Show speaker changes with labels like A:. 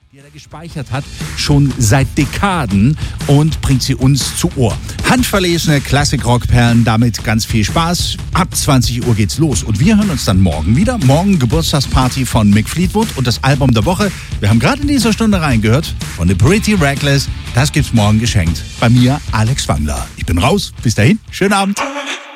A: die er gespeichert hat, schon seit Dekaden und bringt sie uns zu Ohr. Handverlesene Klassik-Rock-Perlen, damit ganz viel Spaß. Ab 20 Uhr geht's los und wir hören uns dann morgen wieder. Morgen Geburtstagsparty von Mick Fleetwood und das Album der Woche. Wir haben gerade in dieser Stunde reingehört von The Pretty Reckless. Das gibt's morgen geschenkt. Bei mir Alex Wangler. Ich bin raus. Bis dahin. Schönen Abend.